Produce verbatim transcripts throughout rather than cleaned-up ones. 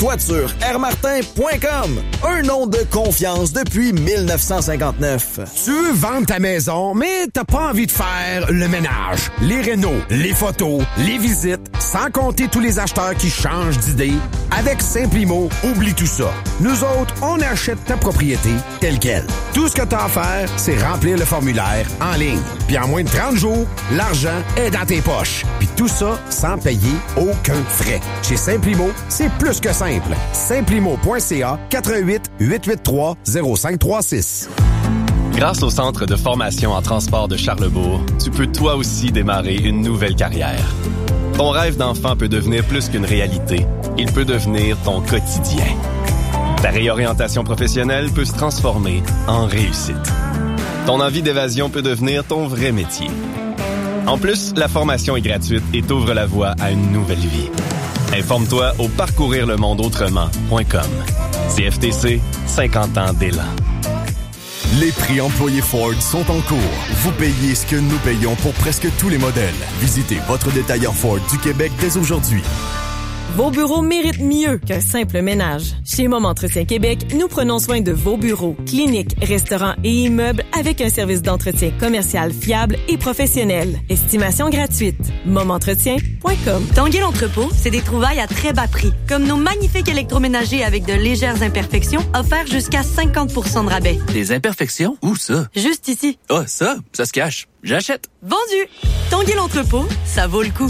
toiture air martin point com. Un nom de confiance depuis dix-neuf cent cinquante-neuf. Tu veux vendre ta maison, mais t'as pas envie de faire le ménage, les rénaux, les photos, les visites, sans compter tous les acheteurs qui changent d'idée. Avec Simplimo, oublie tout ça. Nous autres, on achète ta propriété telle quelle. Tout ce que t'as à faire, c'est remplir le formulaire en ligne. Puis en moins de trente jours, l'argent est dans tes poches. Puis tout ça sans payer aucun frais. Chez Simplimo, c'est plus que simple. Simplimo point c a quatre un huit, huit huit trois, zéro cinq trois six. Grâce au Centre de formation en transport de Charlebourg, tu peux toi aussi démarrer une nouvelle carrière. Ton rêve d'enfant peut devenir plus qu'une réalité. Il peut devenir ton quotidien. Ta réorientation professionnelle peut se transformer en réussite. Ton envie d'évasion peut devenir ton vrai métier. En plus, la formation est gratuite et t'ouvre la voie à une nouvelle vie. Informe-toi au parcourir le monde autrement point com. C F T C, cinquante ans d'élan. Les prix employés Ford sont en cours. Vous payez ce que nous payons pour presque tous les modèles. Visitez votre détaillant Ford du Québec dès aujourd'hui. Vos bureaux méritent mieux qu'un simple ménage. Chez Mom Entretien Québec, nous prenons soin de vos bureaux, cliniques, restaurants et immeubles avec un service d'entretien commercial fiable et professionnel. Estimation gratuite. mom entretien point com. Tanguay l'entrepôt, c'est des trouvailles à très bas prix, comme nos magnifiques électroménagers avec de légères imperfections offerts jusqu'à cinquante pour cent de rabais. Des imperfections? Où ça? Juste ici. Ah, oh, ça? Ça se cache. J'achète. Vendu! Tanguay l'entrepôt, ça vaut le coup.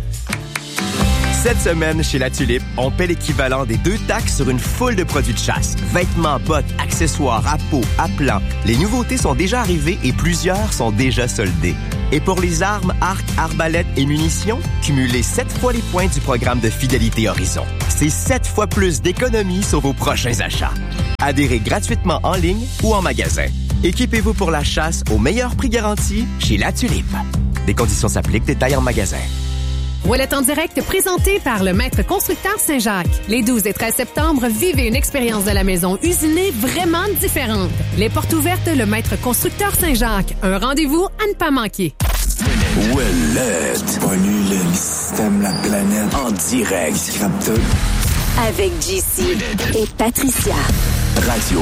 Cette semaine, chez La Tulipe, on paie l'équivalent des deux taxes sur une foule de produits de chasse. Vêtements, bottes, accessoires, à peau, à plan. Les nouveautés sont déjà arrivées et plusieurs sont déjà soldées. Et pour les armes, arcs, arbalètes et munitions, cumulez sept fois les points du programme de fidélité Horizon. C'est sept fois plus d'économies sur vos prochains achats. Adhérez gratuitement en ligne ou en magasin. Équipez-vous pour la chasse au meilleur prix garanti chez La Tulipe. Des conditions s'appliquent, détails en magasin. Ouellette en direct présenté par le Maître Constructeur Saint-Jacques. Les douze et treize septembre, vivez une expérience de la maison usinée vraiment différente. Les portes ouvertes, le Maître Constructeur Saint-Jacques. Un rendez-vous à ne pas manquer. Ouellette. Pollue le système, la planète. En direct. Scrap tout. Avec J C et Patricia. Radio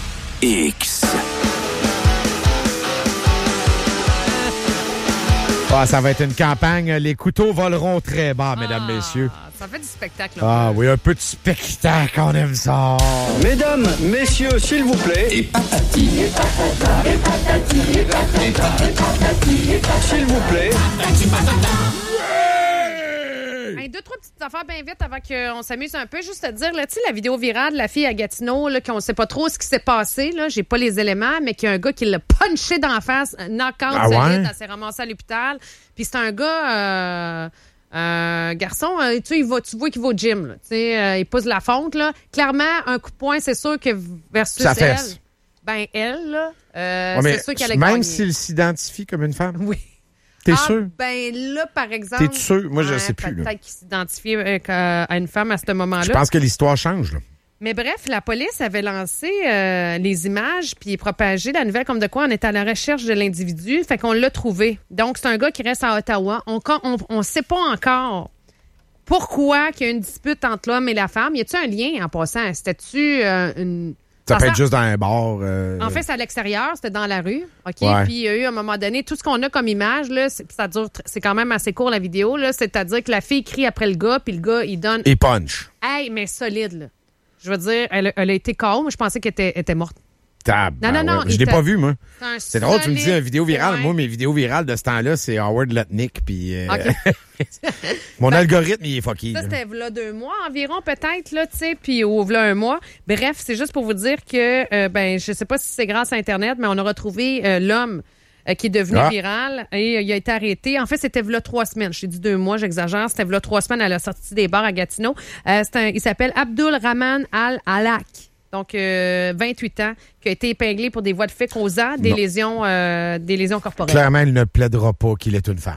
X. Ah, ça va être une campagne. Les couteaux voleront très bas, mesdames, ah, messieurs. Ça fait du spectacle. Ah oui, un peu de spectacle, on aime ça. Mesdames, messieurs, s'il vous plaît. Et patati. Et patata. Et patati. Et patata. Et patati. Et patata. S'il vous plaît. Patati patata. Hey, deux, trois petites affaires bien vite avant qu'on s'amuse un peu. Juste à dire, là, tu sais, la vidéo virale de la fille à Gatineau, là, qu'on sait pas trop ce qui s'est passé, là, j'ai pas les éléments, mais qu'il y a un gars qui l'a punché d'en face, knock-out ah ouais? solide, elle s'est ramassée à l'hôpital. Puis c'est un gars, euh, un garçon, euh, tu sais, il va, tu vois qu'il va au gym, là, tu sais, euh, il pousse la fonte, là. Clairement, un coup de poing, c'est sûr que versus ça elle, fesse. ben elle, là, euh, ouais, c'est sûr qu'elle a même gagné. s'il s'identifie comme une femme? Oui. T'es ah, sûr? Ben là, par exemple... T'es sûr? Moi, je ouais, sais plus. Peut-être qu'il s'identifiait à une femme à ce moment-là. Je pense que l'histoire change, là. Mais bref, la police avait lancé euh, les images puis propagé la nouvelle comme de quoi on était à la recherche de l'individu. Fait qu'on l'a trouvé. Donc, c'est un gars qui reste à Ottawa. On on, on sait pas encore pourquoi qu'il y a une dispute entre l'homme et la femme. Y a-t-il un lien en passant? C'était-tu euh, une... Ça peut être juste dans un bar. Euh... En fait, c'est à l'extérieur, c'était dans la rue. OK? Ouais. Puis il y a eu à un moment donné, tout ce qu'on a comme image, là, c'est, ça dure, c'est quand même assez court la vidéo, là, c'est-à-dire que la fille crie après le gars, puis le gars, il donne. Et punch. Hey, mais solide, là. Je veux dire, elle, elle a été calme. Je pensais qu'elle était, était morte. Tab, non, non, non. Ouais. Je l'ai pas vu, moi. C'est, c'est drôle, tu me dis une vidéo virale. ouais. Moi, mes vidéos virales de ce temps-là, c'est Howard Lutnick. Puis euh... okay. mon ben, algorithme, il est fucky. Ça, c'était v'là deux mois environ, peut-être, là, tu sais, puis ou v'là un mois. Bref, c'est juste pour vous dire que, euh, ben, je sais pas si c'est grâce à Internet, mais on a retrouvé euh, l'homme euh, qui est devenu ah. viral et euh, il a été arrêté. En fait, c'était v'là trois semaines. Je t'ai dit deux mois, j'exagère. C'était v'là trois semaines à la sortie des bars à Gatineau. Euh, c'est un, il s'appelle Abdul Rahman Al-Alak. Donc, euh, vingt-huit ans, qui a été épinglé pour des voies de fait causant des lésions, euh, des lésions corporelles. Clairement, il ne plaidera pas qu'il est une femme.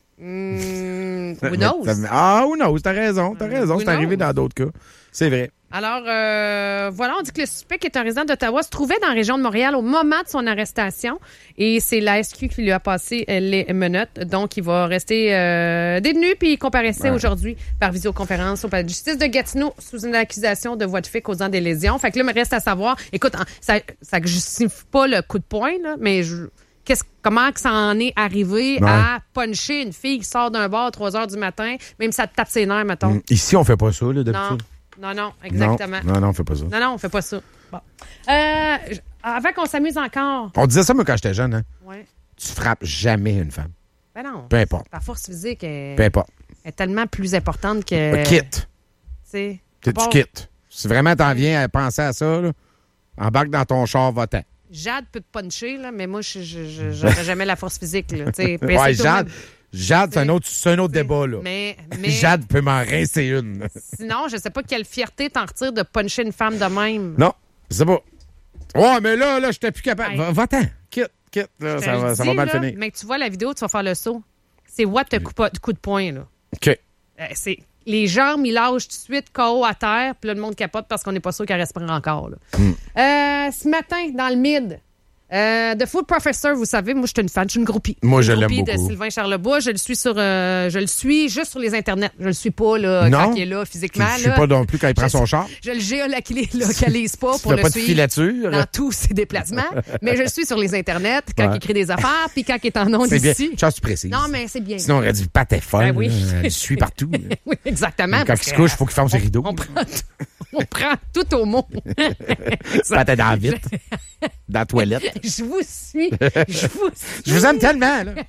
Mmh, who knows? Ah, who knows? T'as raison, t'as raison. Who c'est knows? Arrivé dans d'autres cas. C'est vrai. Alors, euh, voilà, on dit que le suspect, qui est un résident d'Ottawa, se trouvait dans la région de Montréal au moment de son arrestation. Et c'est la S Q qui lui a passé euh, les menottes. Donc, il va rester euh, détenu, puis il comparaissait ouais. aujourd'hui par visioconférence au palais de justice de Gatineau sous une accusation de voie de fait causant des lésions. Fait que là, il me reste à savoir, écoute, ça ne justifie pas le coup de poing, là, mais je... Qu'est-ce, comment que ça en est arrivé ouais. à puncher une fille qui sort d'un bar à trois heures du matin, même si ça te tape ses nerfs, mettons? Ici, on fait pas ça, là, d'habitude. Non, non, non, exactement. Non, non, non, on fait pas ça. Non, non, on fait pas ça. Bon. Euh, avant qu'on s'amuse encore. On disait ça, moi, quand j'étais jeune, hein? Ouais. Tu frappes jamais une femme. Ben non. Peu importe. Ta force physique est, Peu importe. est tellement plus importante que... Quitte. Tu tu quittes. Si vraiment t'en viens à penser à ça, là, embarque dans ton char votant. Jade peut te puncher, là, mais moi, je n'aurais jamais la force physique. Là, ouais, Jade, Jade c'est un autre, c'est un autre débat. Là. Mais, mais, Jade peut m'en rincer une. Sinon, je sais pas quelle fierté t'en retire de puncher une femme de même. Non, je sais pas. Ouais, mais là, là, j'étais plus capable. Ouais. Va-t'en. Quitte, quitte. Là, ça va, dis, ça va mal là, finir. Mais tu vois la vidéo, tu vas faire le saut. C'est what le coup, coup de poing, là. OK. Euh, c'est... Les jambes, ils lâchent tout de suite, K O à terre, puis là, le monde capote parce qu'on n'est pas sûr qu'elle respire encore. Là. Mm. Euh, ce matin, dans le mid, euh, The Food Professor, vous savez, moi, je suis une fan, je suis une groupie. Moi, une je groupie l'aime de beaucoup. Sylvain Charlebois. Je le suis sur, euh, je le suis juste sur les internets. Je le suis pas là, non, quand il est là physiquement. Je ne suis pas non plus quand il prend je, son char. Je le géolocalise pas pour tu le pas suivre de filature. dans tous ses déplacements. Mais je le suis sur les internets quand ouais. il écrit des affaires, puis quand il est en ondes c'est ici. Bien. Chance, tu précises. Non, mais c'est bien. Sinon, on aurait dit pas t'es folle. Ben oui. Elle suit partout. Oui, exactement. Quand il se couche, il faut qu'il ferme ses rideaux. On prend, on prend tout au mot. Pas t'es dans la vitre. Dans la toilette. Je vous suis. Je vous suis. Je vous aime tellement, là.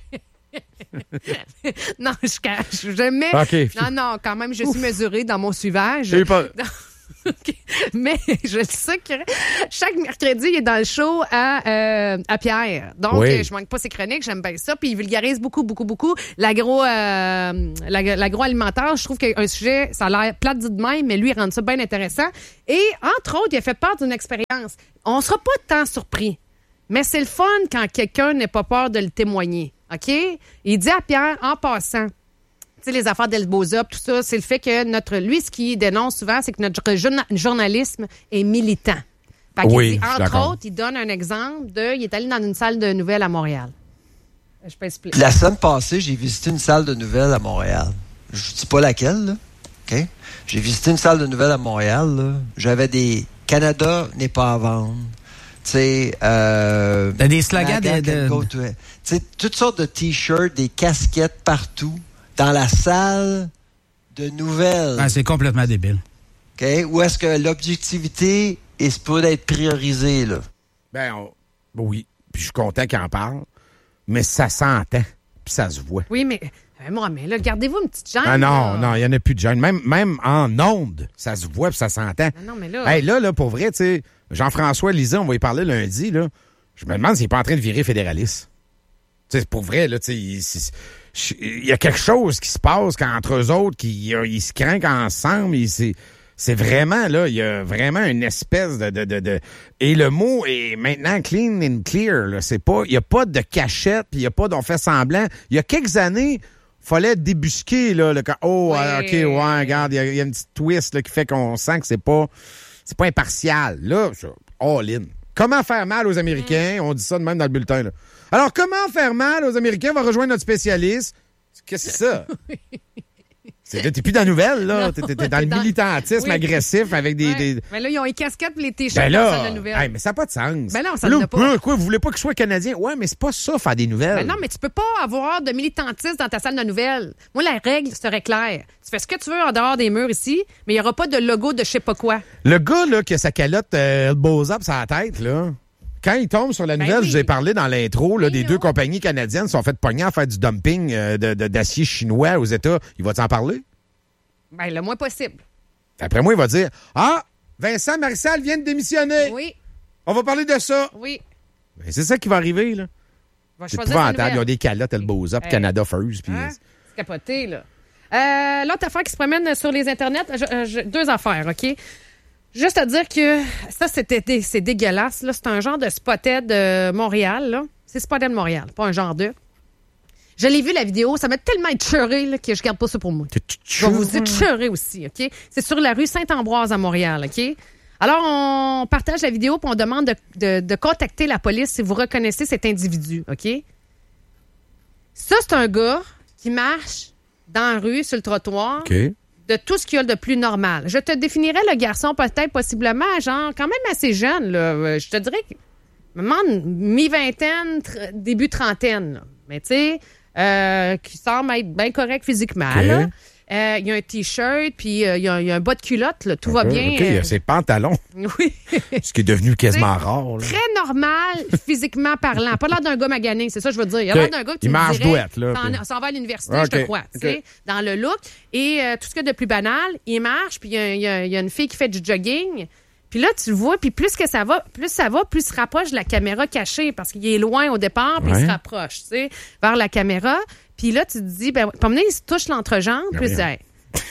non, je cache. Je mets. Okay. Non, non, quand même, je suis mesurée dans mon suivage. J'ai eu peur. Okay. Mais je le sais que chaque mercredi, il est dans le show à, euh, à Pierre. Donc, oui. je manque pas ses chroniques, j'aime bien ça. Puis il vulgarise beaucoup, beaucoup, beaucoup l'agro, euh, l'agroalimentaire. Je trouve qu'un sujet, ça a l'air plate dit de même, mais lui, il rend ça bien intéressant. Et entre autres, il a fait part d'une expérience. On sera pas tant surpris, mais c'est le fun quand quelqu'un n'a pas peur de le témoigner. OK? Il dit à Pierre, en passant, tu sais, les affaires d'Elboza, tout ça, c'est le fait que notre, lui, ce qu'il dénonce souvent, c'est que notre journa- journalisme est militant. Fait qu'il oui, dit, entre autres, il donne un exemple de, il est allé dans une salle de nouvelles à Montréal. Je peux expliquer. La semaine passée, j'ai visité une salle de nouvelles à Montréal. Je ne dis pas laquelle, là. OK? J'ai visité une salle de nouvelles à Montréal, là. J'avais des Canada n'est pas à vendre. Tu sais, euh. T'as des slogans de. de... Tu sais, toutes sortes de t-shirts, des casquettes partout. Dans la salle de nouvelles. Ah, c'est complètement débile. OK? Où est-ce que l'objectivité est supposée être priorisée, là? Ben, on... oui. Puis je suis content qu'il en parle. Mais ça s'entend. Puis ça se voit. Oui, mais... Moi, mais là, gardez-vous une petite gêne. Ah non, là. non, il n'y en a plus de gêne. Même, même en ondes, ça se voit puis ça s'entend. Ah non, mais là... Hey, là, là, pour vrai, tu sais, Jean-François Lisée, on va y parler lundi, là. Je me demande s'il n'est pas en train de virer fédéraliste. Tu sais, pour vrai, là, tu sais, il, il y a quelque chose qui se passe quand, entre eux autres, qui, ils se craignent ensemble. Ils, c'est, c'est vraiment, là, il y a vraiment une espèce de, de, de, de... Et le mot est maintenant clean and clear, là. C'est pas, il n'y a pas de cachette, puis il n'y a pas d'on fait semblant. Il y a quelques années, fallait débusquer, là, le oh, oui. OK, ouais, regarde, il y, y a une petite twist, là, qui fait qu'on sent que c'est pas, c'est pas impartial. Là, all in. Comment faire mal aux Américains? On dit ça de même dans le bulletin, là. Alors, comment faire mal aux Américains? On va rejoindre notre spécialiste. Qu'est-ce que c'est ça? C'est, t'es plus dans la nouvelle, là. T'es, t'es, t'es dans le militantisme oui. agressif avec des, ouais. des... Mais là, ils ont les casquettes et les t-shirts ben dans la nouvelle. Hey, mais ça n'a pas de sens. Ben non, ça là, n'a pas. Quoi, vous voulez pas que je sois Canadien? Ouais, mais c'est pas ça, faire des nouvelles. Ben non, mais tu peux pas avoir de militantisme dans ta salle de nouvelles. Moi, la règle serait claire. Tu fais ce que tu veux en dehors des murs ici, mais il n'y aura pas de logo de je sais pas quoi. Le gars, là, qui a sa calotte euh, le beau-up sur la tête, là... Quand il tombe sur la nouvelle, ben oui. je vous ai parlé dans l'intro, là, oui, des non. deux compagnies canadiennes sont faites pogner à faire du dumping euh, de, de, d'acier chinois aux États. Il va t'en parler? Ben, le moins possible. Après moi, il va dire, ah, Vincent Marissal vient de démissionner. Oui. On va parler de ça. Oui. Ben, c'est ça qui va arriver, là. Va c'est épouvantable. Ils ont des calottes, elle beaux up, hey. Canada First. Puis... Hein? C'est capoté, là. Euh, l'autre affaire qui se promène sur les internets, je, je, deux affaires, OK? Juste à dire que ça, c'était, c'est dégueulasse. Là. C'est un genre de Spotted de Montréal. Là. C'est Spotted de Montréal, pas un genre de. Je l'ai vu, la vidéo. Ça m'a tellement écheuré là, que je garde pas ça pour moi. Je vais vous écheurer aussi, OK? C'est sur la rue Saint-Ambroise à Montréal, OK? Alors, on partage la vidéo puis on demande de, de, de contacter la police si vous reconnaissez cet individu, OK? Ça, c'est un gars qui marche dans la rue, sur le trottoir, okay. de tout ce qu'il y a de plus normal. Je te définirais le garçon peut-être, possiblement, genre, quand même assez jeune, là. Je te dirais que, mi-vingtaine, tr- début trentaine, là. Mais tu sais, euh, qui semble être bien correct physiquement, okay. là. Euh, il y a un T-shirt, puis euh, il y, y a un bas de culotte, là. Tout okay, va bien. OK, il y a ses pantalons. Oui. Ce qui est devenu quasiment rare. Là. Très normal, physiquement parlant. Pas l'air d'un gars magané, c'est ça que je veux dire. Il y a okay. l'air d'un gars qui il marche douette, là. Puis... s'en va à l'université, okay. je te crois, tu sais, okay. dans le look. Et euh, tout ce qu'il y a de plus banal, il marche, puis il y, y, y a une fille qui fait du jogging. Puis là, tu le vois, puis plus que ça va, plus ça va, plus il se rapproche de la caméra cachée, parce qu'il est loin au départ, puis ouais. il se rapproche, tu sais, vers la caméra. Puis là, tu te dis, ben, pour mener, il se touche l'entrejambe, puis il hey.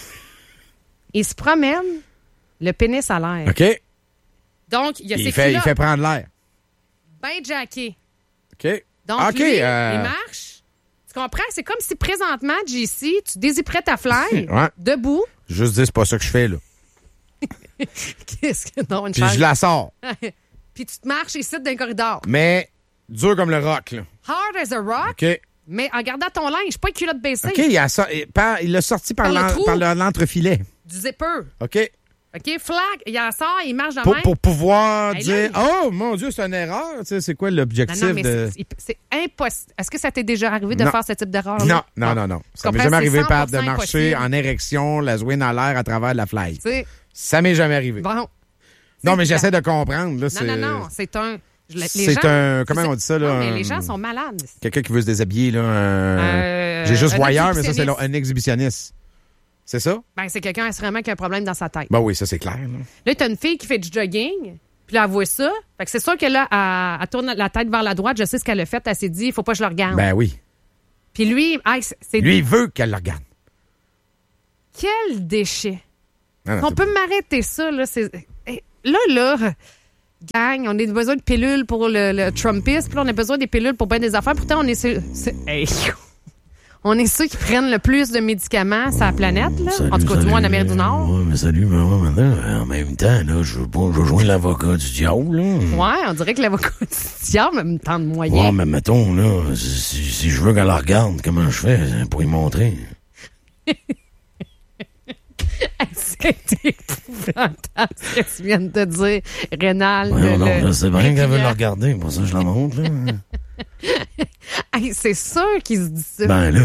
Il se promène, le pénis à l'air. OK. Donc, il y a il ces fait, il fait prendre l'air. Ben jacké. OK. Donc, okay, lui, euh... il marche. Tu comprends? C'est comme si présentement, J C, tu déziperais ta fly, ouais. debout. Juste dire, c'est pas ça que je fais, là. Qu'est-ce que non, une Puis je la sors. Puis tu te marches ici dans le corridor. Mais dur comme le rock, là. Hard as a rock. OK. Mais en gardant ton linge, pas une culotte baissée. OK, il, a so- il l'a sorti par, par, l'en- par le, l'entrefilet. Du zipper. OK. OK, flag, il en sort, il marche de pour, même. Pour pouvoir hey, dire, là, oh mon Dieu, c'est une erreur. Tu sais, c'est quoi l'objectif non, non, mais de... c'est, c'est impossible. Est-ce que ça t'est déjà arrivé de non. faire ce type d'erreur? Non, non, non, non. Ça m'est jamais arrivé par de marcher impossible. en érection, la zouine en l'air à travers la fly. T'sais, ça m'est jamais arrivé. Bon. Non, mais j'essaie de comprendre. Là, non, c'est... non, non, c'est un... Les c'est gens, un... Comment on dit ça? Là, non, mais un... les gens sont malades. Quelqu'un qui veut se déshabiller. Là, un... Euh, J'ai juste un voyeur, mais ça, c'est là, un exhibitionniste. C'est ça? Ben, c'est quelqu'un assurément qui a un problème dans sa tête. Ben oui, ça, c'est clair. Là, là t'as une fille qui fait du jogging, puis là, elle voit ça. Fait que c'est sûr que là, elle, elle tourne la tête vers la droite. Je sais ce qu'elle a fait. Elle s'est dit, il faut pas que je le regarde. Ben oui. Puis lui, hey, c'est... Lui, il veut qu'elle le regarde. Quel déchet. Non, non, on peut m'arrêter ça, là. C'est... Là, là... Gang, on a besoin de pilules pour le, le Trumpiste, puis là, on a besoin des pilules pour bien des affaires. Pourtant, on est ceux, c'est, hey, on est ceux qui prennent le plus de médicaments sur la planète, là. Salut, en tout cas, du moins en Amérique du Nord. Oui, mais salut, mais ouais, maintenant, en même temps, là, je veux pas rejoindre l'avocat du diable, là. Ouais, on dirait que l'avocat du diable me tente moyen. Ouais, mais mettons, là, si, si je veux qu'elle la regarde, comment je fais pour y montrer? C'est épouvantable ce que tu viens de te dire, Rénal. Ouais, non, le, c'est bien qu'elle veut la regarder, pour ça je la montre, là. Hey, c'est sûr qu'il se dit ça. Ben là,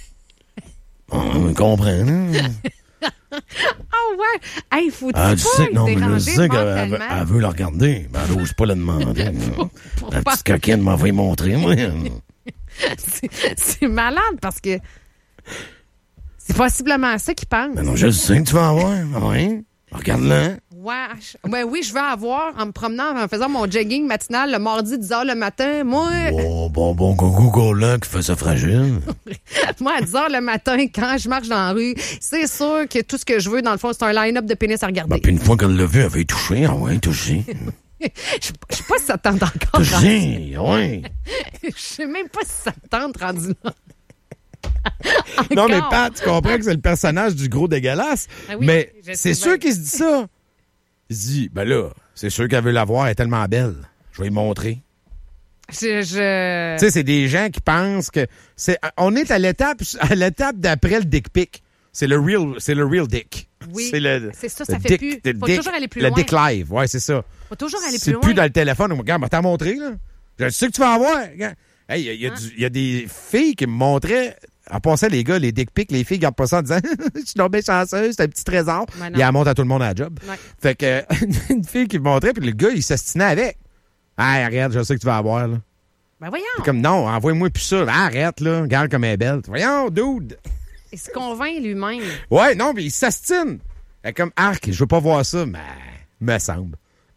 on comprend, là. Ah ouais! Hey, faut-tu ah, pas tu sais, non, mais je sais qu'elle veut, elle veut la regarder, mais elle n'ose pas la demander. pour, pour la pas... petite coquine m'a fait montrer, moi. c'est, c'est malade parce que c'est possiblement ça qu'il pense. Ben non, je sais que tu vas avoir. Oui. Regarde-le. Ouais, ben oui, je vais avoir en me promenant, en faisant mon jogging matinal le mardi dix heures le matin. Moi. Oh, bon, bon, Google là qui fait ça fragile. Moi, à dix heures le matin, quand je marche dans la rue, c'est sûr que tout ce que je veux, dans le fond, c'est un line-up de pénis à regarder. Ben, puis une fois qu'elle l'a vu, elle va y toucher. Ah ouais, toucher. Je sais pas si ça tente encore. Toucher, ouais. Je sais même pas si ça tente rendu là. Non, mais Pat, tu comprends que c'est le personnage du gros dégueulasse. Ah oui, mais c'est sûr bien. Qu'il se dit ça. Il se dit, ben là, c'est sûr qu'elle veut la voir, elle est tellement belle. Je vais lui montrer. Je, je... Tu sais, c'est des gens qui pensent que... c'est. On est à l'étape, à l'étape d'après le dick pic. C'est le real, c'est le real dick. Oui, c'est, le, c'est ça, ça le fait dick, plus. Faut dick, toujours aller plus le loin. Le dick live, ouais, c'est ça. Faut toujours aller plus c'est loin. C'est plus dans le téléphone. Regarde, ben, t'as montré, là. Je sais que tu vas en voir. Hey, il y, hein? y, y a des filles qui me montraient... En passant, les gars, les dick pics, les filles gardent pas ça en disant « Je suis tombée chanceuse, c'est un petit trésor. » Et elle montre à tout le monde à la job. Ouais. Fait que une fille qui me montrait, puis le gars, il s'astinait avec. « Hey, arrête, je sais que tu vas avoir, là. » Ben voyons. Puis comme « Non, envoie-moi plus ça. Ah, arrête, là. Regarde comme elle est belle. » Voyons, dude. Il se convainc lui-même. Ouais, non, mais il s'astine. Elle est comme « Arc, je veux pas voir ça. » Mais me semble.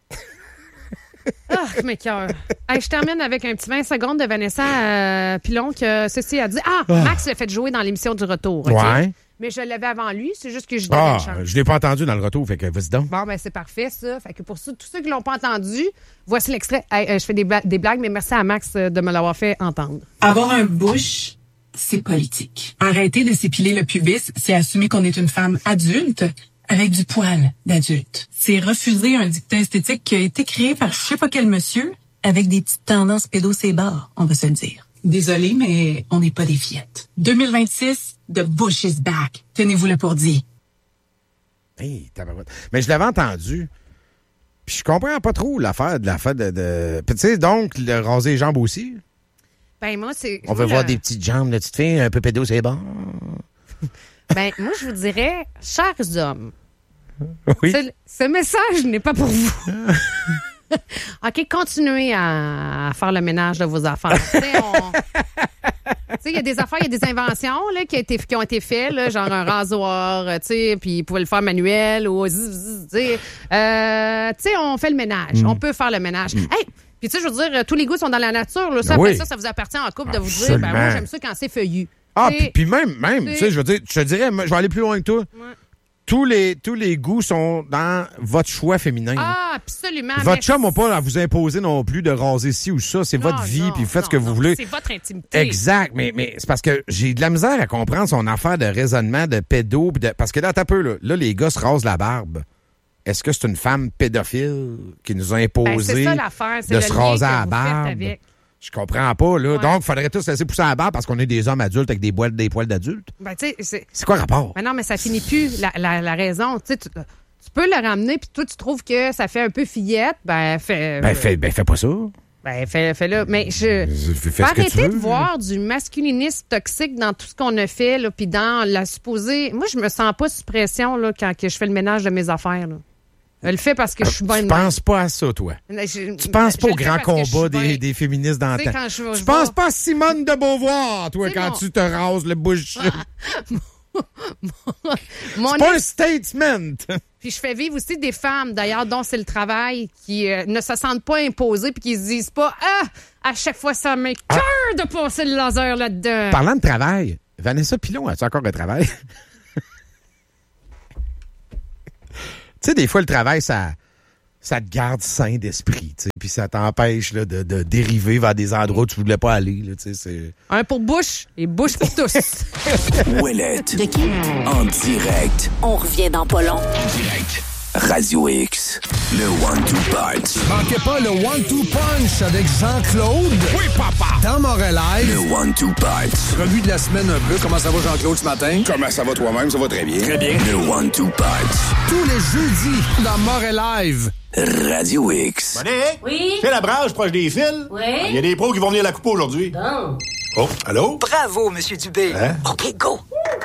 Ah, mes cœurs. Hey, je termine avec un petit vingt secondes de Vanessa euh, Pilon que ceci a dit. Ah, oh. Max l'a fait jouer dans l'émission du retour. Okay? Ouais. Mais je l'avais avant lui, c'est juste que je donnais ah, une chance. Je l'ai pas entendu dans le retour, fait que vas-y donc. Bon, ben c'est parfait, ça. Fait que pour ça, tous ceux qui l'ont pas entendu, voici l'extrait. Hey, euh, je fais des, bla- des blagues, mais merci à Max euh, de me l'avoir fait entendre. Avoir un bush c'est politique. Arrêter de s'épiler le pubis, c'est assumer qu'on est une femme adulte avec du poil d'adulte. C'est refuser un dictat esthétique qui a été créé par je sais pas quel monsieur avec des petites tendances pédocébar, on va se le dire. Désolé, mais on n'est pas des fillettes. deux mille vingt-six, the bush is back. Tenez-vous-le pour dit. Hey, tabarouette. Mais je l'avais entendu. Puis je comprends pas trop l'affaire de l'affaire de. de... Puis tu sais, donc, le raser les jambes aussi. Ben, moi, c'est. On veut le... voir des petites jambes de petite fille, un peu pédo, c'est bon. Ben, moi, je vous dirais, chers hommes, oui. ce, ce message n'est pas pour vous. OK, continuez à faire le ménage de vos affaires. Tu sais, il y a des affaires, il y a des inventions là, qui, a été, qui ont été faites, là, genre un rasoir, tu sais, puis ils pouvaient le faire manuel ou, tu sais, euh, tu sais, on fait le ménage. Mm. On peut faire le ménage. Mm. Hey! Puis, tu sais, je veux dire, tous les goûts sont dans la nature. Là. Ça, oui. Après ça, ça vous appartient en couple de vous dire, ben moi, j'aime ça quand c'est feuillu. Ah, puis, puis même, même, tu sais, je veux dire, je te dirais, je vais aller plus loin que toi. Ouais. Tous les, tous les goûts sont dans votre choix féminin. Ah, absolument. Votre mais... chum n'a pas à vous imposer non plus de raser ci ou ça. C'est non, votre vie, puis faites non, ce que non, vous voulez. C'est votre intimité. Exact, mais, mais c'est parce que j'ai de la misère à comprendre son affaire de raisonnement, de pédo. De... Parce que là, t'as peu, là, là, les gars se rasent la barbe. Est-ce que c'est une femme pédophile qui nous a imposé ben, c'est ça, l'affaire. C'est de le se raser lien à la barbe? Je comprends pas, là. Ouais. Donc, il faudrait tous laisser pousser à la barbe parce qu'on est des hommes adultes avec des, boîtes, des poils d'adultes. Ben, tu sais, c'est... c'est quoi le rapport? Ben non, mais ça finit plus la, la, la raison. Tu sais, tu, tu peux le ramener, puis toi, tu trouves que ça fait un peu fillette, ben, fais... Ben, fais, ben, fais pas ça. Ben, fais, fais-le. Mais je... Fais arrêter de veux. voir du masculinisme toxique dans tout ce qu'on a fait, là, puis dans la supposée... Moi, je me sens pas sous pression, là, quand que je fais le ménage de mes affaires, là. Je le fais parce que je suis bonne. Tu penses pas à ça, toi. Je, tu penses pas au grand combat des, bien... des féministes dans le temps. Je, tu je penses vois... pas à Simone de Beauvoir, toi, quand mon... tu te rases le bouche. mon... C'est pas un statement. Puis je fais vivre aussi des femmes, d'ailleurs, dont c'est le travail, qui euh, ne se sentent pas imposées puis qui se disent pas « Ah, à chaque fois, ça m'écoeure ah. de passer le laser là-dedans. » Parlant de travail, Vanessa Pilon, as-tu encore un travail? Tu sais, des fois, le travail, ça, ça te garde sain d'esprit, tu sais, puis ça t'empêche là, de, de dériver vers des endroits où tu voulais pas aller, là, tu sais, c'est... Un pour Bush et Bush pour tous. Ouellette. De qui? En direct. On revient dans pas long. En direct. Radio X. Le one-two punch. Manquez pas le one-two punch avec Jean-Claude. Oui, papa. Dans Montréal. Le one-two punch. Revue de la semaine un peu. Comment ça va, Jean-Claude, ce matin? Comment ça va toi-même? Ça va très bien. Très bien. Le one-two punch. Tous les jeudis dans Montréal. Radio X. Monique? Oui? C'est la brage proche des fils? Oui. Il y a des pros qui vont venir la couper aujourd'hui. Bon. Oh, allô? Bravo, Monsieur Dubé. Hein? OK, go.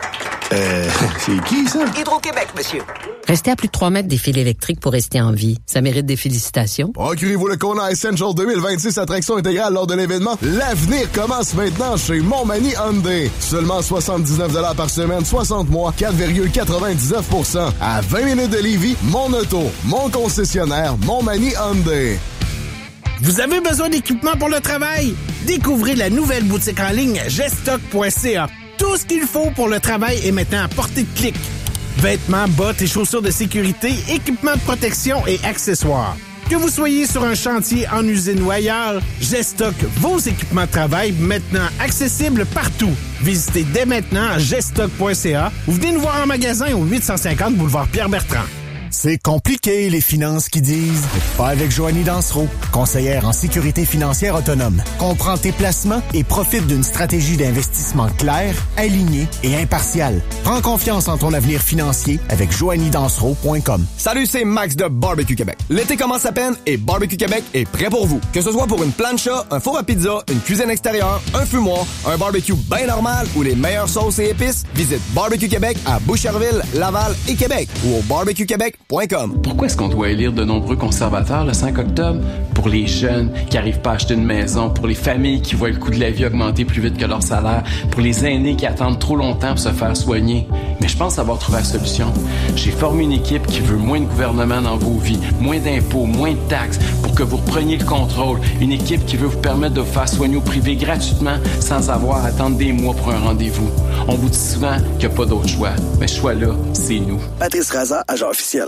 Euh, c'est qui, ça? Hydro-Québec, monsieur. Restez à plus de trois mètres des fils électriques pour rester en vie. Ça mérite des félicitations. Procurez-vous le Kona Essential deux mille vingt-six attraction intégrale lors de l'événement. L'avenir commence maintenant chez Montmagny Hyundai. Seulement soixante-dix-neuf dollars par semaine, soixante mois, quatre virgule quatre-vingt-dix-neuf pour cent. À vingt minutes de Lévis, mon auto, mon concessionnaire, Montmagny Hyundai. Vous avez besoin d'équipement pour le travail? Découvrez la nouvelle boutique en ligne gestock point c a. Tout ce qu'il faut pour le travail est maintenant à portée de clic. Vêtements, bottes et chaussures de sécurité, équipements de protection et accessoires. Que vous soyez sur un chantier, en usine ou ailleurs, Gestock, vos équipements de travail maintenant accessibles partout. Visitez dès maintenant gestock point c a ou venez nous voir en magasin au huit cent cinquante boulevard Pierre-Bertrand. C'est compliqué, les finances qui disent. Pas avec Joanie Dansereau, conseillère en sécurité financière autonome. Comprends tes placements et profite d'une stratégie d'investissement claire, alignée et impartiale. Prends confiance en ton avenir financier avec joanie dansereau point com. Salut, c'est Max de Barbecue Québec. L'été commence à peine et Barbecue Québec est prêt pour vous. Que ce soit pour une plancha, un four à pizza, une cuisine extérieure, un fumoir, un barbecue bien normal ou les meilleures sauces et épices, visite Barbecue Québec à Boucherville, Laval et Québec ou au barbecue québec point com. Pourquoi est-ce qu'on doit élire de nombreux conservateurs le cinq octobre? Pour les jeunes qui n'arrivent pas à acheter une maison, pour les familles qui voient le coût de la vie augmenter plus vite que leur salaire, pour les aînés qui attendent trop longtemps pour se faire soigner. Mais je pense avoir trouvé la solution. J'ai formé une équipe qui veut moins de gouvernement dans vos vies, moins d'impôts, moins de taxes, pour que vous repreniez le contrôle. Une équipe qui veut vous permettre de vous faire soigner au privé gratuitement sans avoir à attendre des mois pour un rendez-vous. On vous dit souvent qu'il n'y a pas d'autre choix. Mais ce choix-là, c'est nous. Patrice Raza, agent officiel.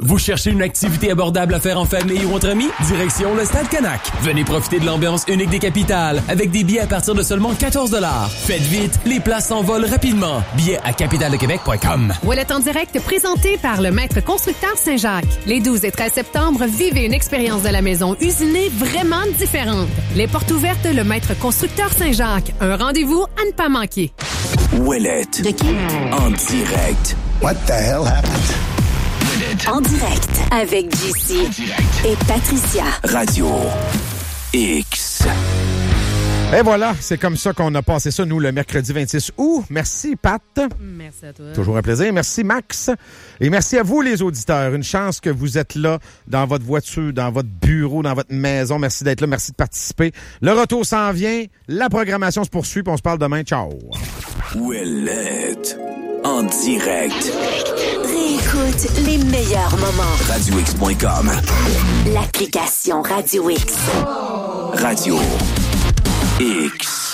Vous cherchez une activité abordable à faire en famille ou entre amis? Direction le Stade Canac. Venez profiter de l'ambiance unique des capitales avec des billets à partir de seulement quatorze dollars. Faites vite, les places s'envolent rapidement. Billets à capitale de québec point com. Ouellet en direct présenté par le maître constructeur Saint-Jacques. Les douze et treize septembre, vivez une expérience de la maison usinée vraiment différente. Les portes ouvertes, le maître constructeur Saint-Jacques. Un rendez-vous à ne pas manquer. Ouellet. De qui? En direct. What the hell happened? En direct avec J C et Patricia. Radio X. Et voilà, c'est comme ça qu'on a passé ça, nous, le mercredi vingt-six août. Merci, Pat. Merci à toi. Toujours un plaisir. Merci, Max. Et merci à vous, les auditeurs. Une chance que vous êtes là, dans votre voiture, dans votre bureau, dans votre maison. Merci d'être là. Merci de participer. Le retour s'en vient. La programmation se poursuit, puis on se parle demain. Ciao. Ouellet. En direct. Réécoute les meilleurs moments. radio x point com. L'application Radio X. Radio X.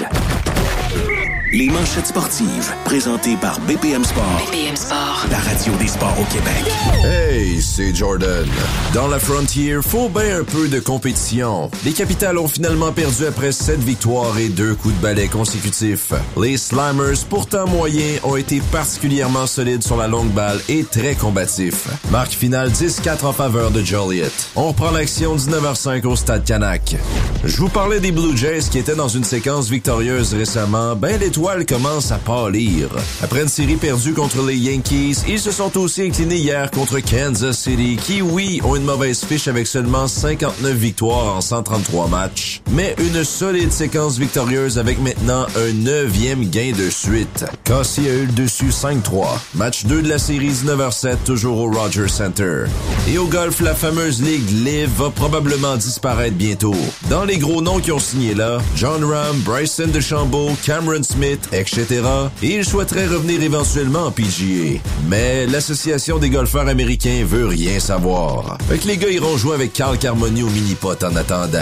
Les manchettes sportives, présentées par B P M Sport. B P M Sport. La radio des sports au Québec. Hey, c'est Jordan. Dans la Frontier, faut bien un peu de compétition. Les Capitals ont finalement perdu après sept victoires et deux coups de balai consécutifs. Les Slammers, pourtant moyens, ont été particulièrement solides sur la longue balle et très combatifs. Marque finale dix quatre en faveur de Joliet. On reprend l'action dix-neuf heures cinq au Stade Canac. Je vous parlais des Blue Jays qui étaient dans une séquence victorieuse récemment. Ben, l'étoile commence à pâlir. Après une série perdue contre les Yankees, ils se sont aussi inclinés hier contre Kansas City, qui, oui, ont une mauvaise fiche avec seulement cinquante-neuf victoires en cent trente-trois matchs, mais une solide séquence victorieuse avec maintenant un neuvième gain de suite. Cassie a eu le dessus cinq trois. Match deux de la série dix-neuf heures sept, toujours au Rogers Center. Et au golf, la fameuse Ligue Live va probablement disparaître bientôt. Dans les gros noms qui ont signé là, John Rahm, Bryson DeChambeau, Cameron Smith, et cetera. Et il souhaiterait revenir éventuellement en P G A. Mais l'Association des golfeurs américains veut rien savoir. Fait que les gars iront jouer avec Carl Carmoni au mini-pot en attendant.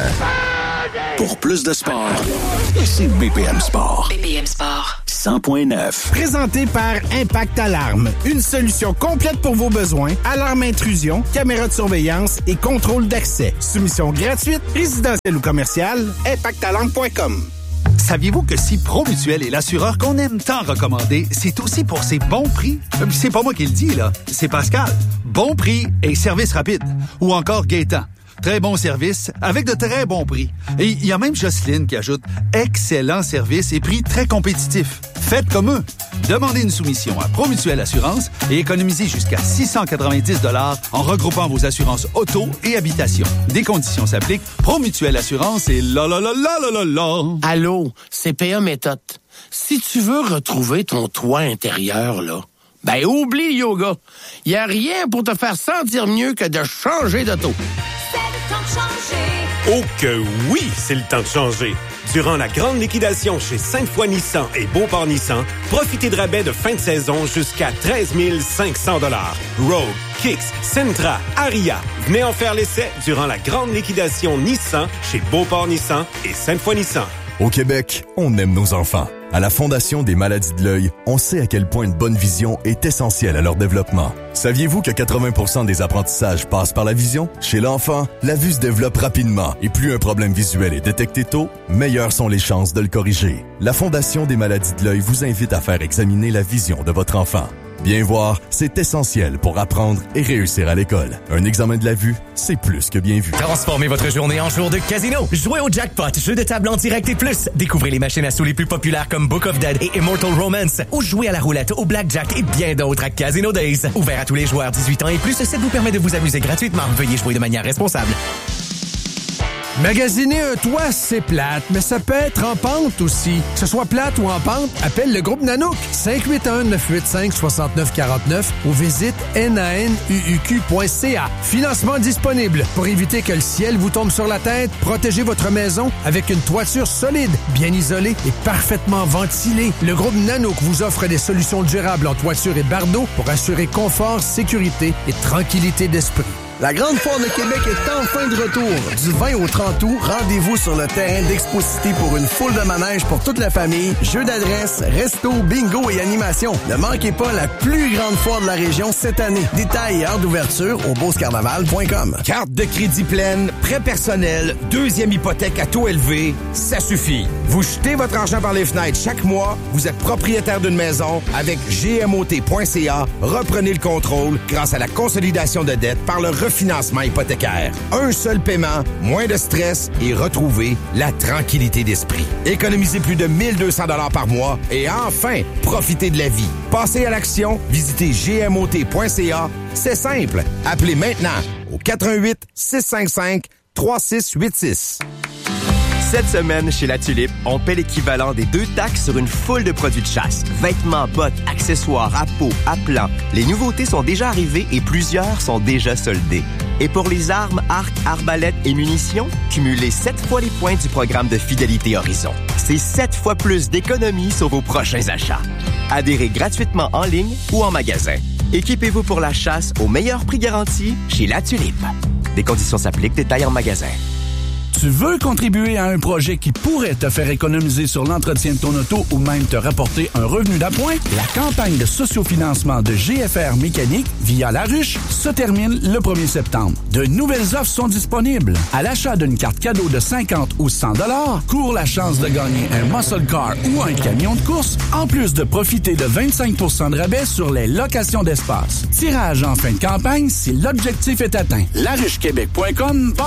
Pour plus de sport, c'est B P M Sport. B P M Sport. cent point neuf. Présenté par Impact Alarme. Une solution complète pour vos besoins. Alarme intrusion, caméra de surveillance et contrôle d'accès. Soumission gratuite, résidentielle ou commerciale. impact alarme point com. Saviez-vous que si Promutuel est l'assureur qu'on aime tant recommander, c'est aussi pour ses bons prix? C'est pas moi qui le dis, là. C'est Pascal. Bon prix et service rapide. Ou encore Gaétan. Très bon service avec de très bons prix. Et il y a même Jocelyne qui ajoute excellent service et prix très compétitifs. Faites comme eux. Demandez une soumission à Promutuel Assurance et économisez jusqu'à six cent quatre-vingt-dix dollars en regroupant vos assurances auto et habitation. Des conditions s'appliquent. Promutuel Assurance et la la la la la la la. Allô, C P A Méthode. Si tu veux retrouver ton toit intérieur, là, ben oublie le yoga. Y a rien pour te faire sentir mieux que de changer d'auto. Oh que oui, c'est le temps de changer. Durant la grande liquidation chez cinq fois Nissan et Beauport Nissan, profitez de rabais de fin de saison jusqu'à treize mille cinq cents dollars. Rogue, Kicks, Sentra, Aria. Venez en faire l'essai durant la grande liquidation Nissan chez Beauport Nissan et cinq fois Nissan. Au Québec, on aime nos enfants. À la Fondation des maladies de l'œil, on sait à quel point une bonne vision est essentielle à leur développement. Saviez-vous que quatre-vingts pour cent des apprentissages passent par la vision? Chez l'enfant, la vue se développe rapidement et plus un problème visuel est détecté tôt, meilleures sont les chances de le corriger. La Fondation des maladies de l'œil vous invite à faire examiner la vision de votre enfant. Bien voir, c'est essentiel pour apprendre et réussir à l'école. Un examen de la vue, c'est plus que bien vu. Transformez votre journée en jour de casino. Jouez au jackpot, jeu de table en direct et plus. Découvrez les machines à sous les plus populaires comme Book of Dead et Immortal Romance. Ou jouez à la roulette, au blackjack et bien d'autres à Casino Days. Ouvert à tous les joueurs dix-huit ans et plus, ça vous permet de vous amuser gratuitement. Veuillez jouer de manière responsable. Magasiner un toit, c'est plate, mais ça peut être en pente aussi. Que ce soit plate ou en pente, appelle le groupe Nanook. cinq huit un, neuf huit cinq, six neuf quatre neuf ou visite nanuq point c a. Financement disponible. Pour éviter que le ciel vous tombe sur la tête, protégez votre maison avec une toiture solide, bien isolée et parfaitement ventilée. Le groupe Nanook vous offre des solutions durables en toiture et bardeaux pour assurer confort, sécurité et tranquillité d'esprit. La Grande Foire de Québec est enfin de retour. Du vingt au trente août, rendez-vous sur le terrain d'Expo-Cité pour une foule de manèges pour toute la famille, jeux d'adresse, resto, bingo et animation. Ne manquez pas la plus grande foire de la région cette année. Détails et heures d'ouverture au beauce carnaval point com. Carte de crédit pleine, prêt personnel, deuxième hypothèque à taux élevé, ça suffit. Vous jetez votre argent par les fenêtres chaque mois, vous êtes propriétaire d'une maison. Avec G M O T point C A, reprenez le contrôle grâce à la consolidation de dettes par le refinancement hypothécaire. Un seul paiement, moins de stress et retrouvez la tranquillité d'esprit. Économisez plus de mille deux cents dollars par mois et enfin, profitez de la vie. Passez à l'action, visitez G M O T point C A. C'est simple. Appelez maintenant au quatre un huit, six cinq cinq, trois six huit six. Cette semaine, chez La Tulipe, on paie l'équivalent des deux taxes sur une foule de produits de chasse. Vêtements, bottes, accessoires, à peau, à plan. Les nouveautés sont déjà arrivées et plusieurs sont déjà soldées. Et pour les armes, arcs, arbalètes et munitions, cumulez sept fois les points du programme de fidélité Horizon. C'est sept fois plus d'économies sur vos prochains achats. Adhérez gratuitement en ligne ou en magasin. Équipez-vous pour la chasse au meilleur prix garanti chez La Tulipe. Des conditions s'appliquent, détails en magasin. Tu veux contribuer à un projet qui pourrait te faire économiser sur l'entretien de ton auto ou même te rapporter un revenu d'appoint? La campagne de sociofinancement de G F R Mécanique via La Ruche se termine le premier septembre. De nouvelles offres sont disponibles. À l'achat d'une carte cadeau de cinquante ou cent dollars, cours la chance de gagner un muscle car ou un camion de course, en plus de profiter de vingt-cinq pour cent de rabais sur les locations d'espace. Tirage en fin de campagne si l'objectif est atteint. la ruche québec point com